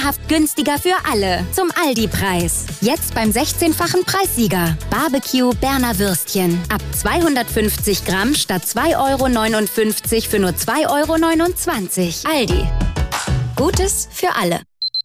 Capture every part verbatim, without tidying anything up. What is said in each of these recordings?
Traumhaft günstiger für alle. Zum Aldi-Preis. Jetzt beim sechzehnfachen Preissieger. Barbecue Berner Würstchen. Ab zweihundertfünfzig Gramm statt zwei Euro neunundfünfzig für nur zwei Euro neunundzwanzig. Aldi. Gutes für alle.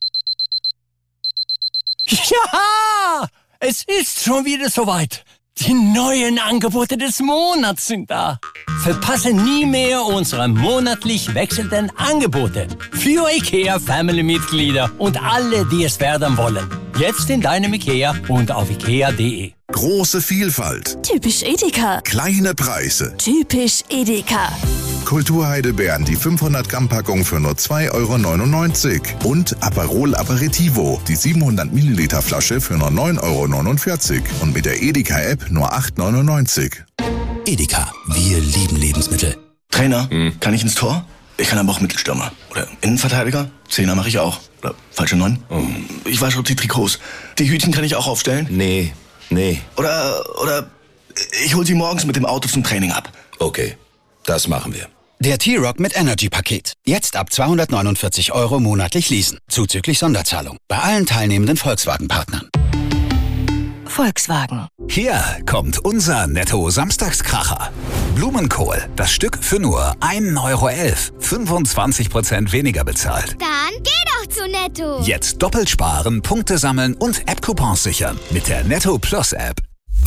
Ja, es ist schon wieder soweit. Die neuen Angebote des Monats sind da. Verpasse nie mehr unsere monatlich wechselnden Angebote. Für IKEA-Family-Mitglieder und alle, die es werden wollen. Jetzt in deinem IKEA und auf ikea punkt de. Große Vielfalt. Typisch Edeka. Kleine Preise. Typisch Edeka. Kulturheide-Beeren, die fünfhundert Gramm Packung für nur zwei Euro neunundneunzig. Und Aperol Aperitivo, die siebenhundert Milliliter Flasche für nur neun Euro neunundvierzig. Und mit der Edeka-App nur acht Euro neunundneunzig. Edeka, wir lieben Lebensmittel. Trainer, hm. kann ich ins Tor? Ich kann aber auch Mittelstürmer. Oder Innenverteidiger? Zehner mache ich auch. Oder falsche Neun? Oh. Ich wasche die Trikots. Die Hütchen kann ich auch aufstellen? Nee, nee. Oder, oder ich hol sie morgens mit dem Auto zum Training ab. Okay, das machen wir. Der T-Rock mit Energy-Paket. Jetzt ab zweihundertneunundvierzig Euro monatlich leasen. Zuzüglich Sonderzahlung. Bei allen teilnehmenden Volkswagen-Partnern. Volkswagen. Hier kommt unser Netto-Samstagskracher. Blumenkohl, das Stück für nur ein Euro elf. fünfundzwanzig Prozent weniger bezahlt. Dann geh doch zu Netto. Jetzt doppelt sparen, Punkte sammeln und App-Coupons sichern mit der Netto Plus App.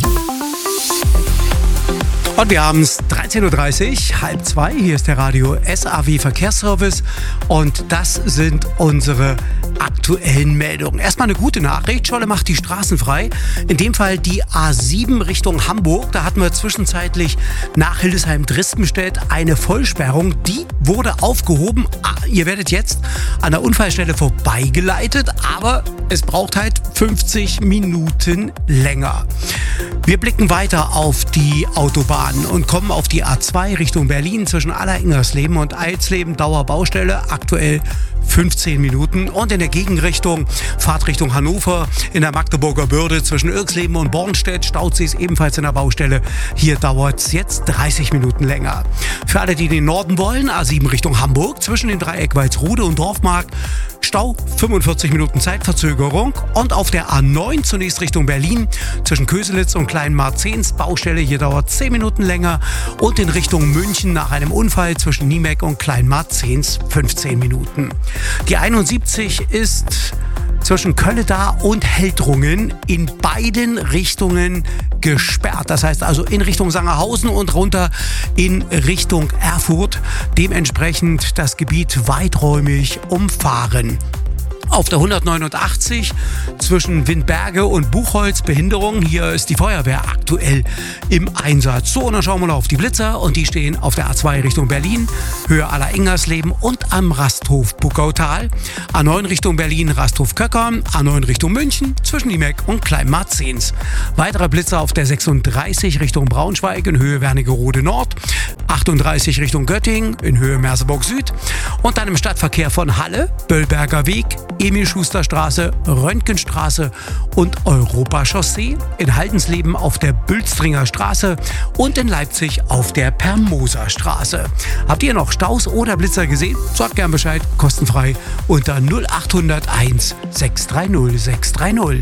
Und wir haben es dreizehn Uhr dreißig, halb zwei. Hier ist der Radio S A W Verkehrsservice und das sind unsere aktuellen Meldungen. Erstmal eine gute Nachricht. Scholle macht die Straßen frei. In dem Fall die A sieben Richtung Hamburg. Da hatten wir zwischenzeitlich nach Hildesheim-Dristenstedt eine Vollsperrung. Die wurde aufgehoben. Ihr werdet jetzt an der Unfallstelle vorbeigeleitet, aber es braucht halt fünfzig Minuten länger. Wir blicken weiter auf die Autobahn und kommen auf die A zwei Richtung Berlin zwischen Alleringmersleben und Eilsleben. Dauerbaustelle, aktuell fünfzehn Minuten. Und in der Gegenrichtung, Fahrtrichtung Hannover, in der Magdeburger Börde zwischen Irksleben und Bornstedt, staut sie es ebenfalls in der Baustelle. Hier dauert es jetzt dreißig Minuten länger. Für alle, die in den Norden wollen, A sieben Richtung Hamburg zwischen dem Dreieck Walsrode und Dorfmark, Stau, fünfundvierzig Minuten Zeitverzögerung. Und auf der A neun zunächst Richtung Berlin zwischen Köselitz und Kleinmarzens, Baustelle, hier dauert zehn Minuten länger. Und in Richtung München nach einem Unfall zwischen Niemek und Kleinmarzens fünfzehn Minuten. Die einundsiebzig ist zwischen Kölledar und Heldrungen in beiden Richtungen gesperrt. Das heißt also in Richtung Sangerhausen und runter in Richtung Erfurt. Dementsprechend das Gebiet weiträumig umfahren. Auf der hundertneunundachtzig zwischen Windberge und Buchholz Behinderung. Hier ist die Feuerwehr aktuell im Einsatz. So, und dann schauen wir noch auf die Blitzer und die stehen auf der A zwei Richtung Berlin, Höhe Alleringmersleben und am Rasthof Buckautal. A neun Richtung Berlin, Rasthof Köckern, A neun Richtung München zwischen Niemek und Kleinmarzens. Weitere Blitzer auf der sechsunddreißig Richtung Braunschweig in Höhe Wernigerode Nord, achtunddreißig Richtung Göttingen in Höhe Merseburg Süd und dann im Stadtverkehr von Halle, Böllberger Weg, Emil-Schuster-Straße, Röntgenstraße und Europachaussee, in Haldensleben auf der Bülstringer Straße und in Leipzig auf der Permoser Straße. Habt ihr noch Staus oder Blitzer gesehen? Sagt gern Bescheid, kostenfrei unter null acht null eins sechs drei null sechs drei null.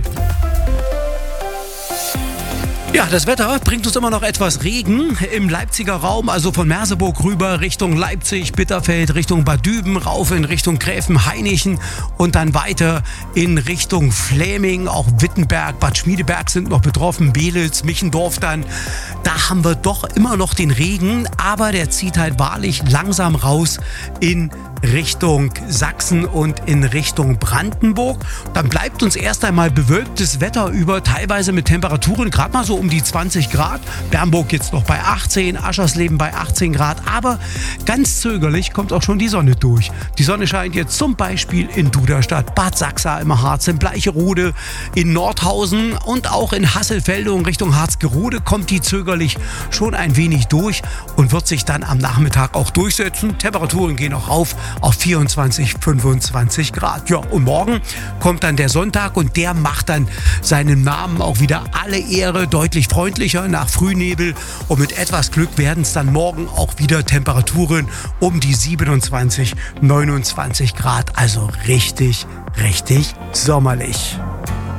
Ja, das Wetter bringt uns immer noch etwas Regen im Leipziger Raum, also von Merseburg rüber Richtung Leipzig, Bitterfeld, Richtung Bad Düben, rauf in Richtung Gräfenhainichen und dann weiter in Richtung Fläming, auch Wittenberg, Bad Schmiedeberg sind noch betroffen, Belitz, Michendorf dann. Da haben wir doch immer noch den Regen, aber der zieht halt wahrlich langsam raus in Richtung Sachsen und in Richtung Brandenburg. Dann bleibt uns erst einmal bewölktes Wetter über, teilweise mit Temperaturen gerade mal so um die zwanzig Grad. Bernburg jetzt noch bei achtzehn, Aschersleben bei achtzehn Grad, aber ganz zögerlich kommt auch schon die Sonne durch. Die Sonne scheint jetzt zum Beispiel in Duderstadt, Bad Sachsa im Harz, in Bleicherode, in Nordhausen und auch in Hasselfelde und Richtung Harzgerode kommt die zögerlich schon ein wenig durch und wird sich dann am Nachmittag auch durchsetzen. Temperaturen gehen auch auf auf vierundzwanzig, fünfundzwanzig Grad. Ja, und morgen kommt dann der Sonntag und der macht dann seinem Namen auch wieder alle Ehre, deutlich freundlicher nach Frühnebel und mit etwas Glück werden es dann morgen auch wieder Temperaturen um die siebenundzwanzig, neunundzwanzig Grad, also richtig, richtig sommerlich.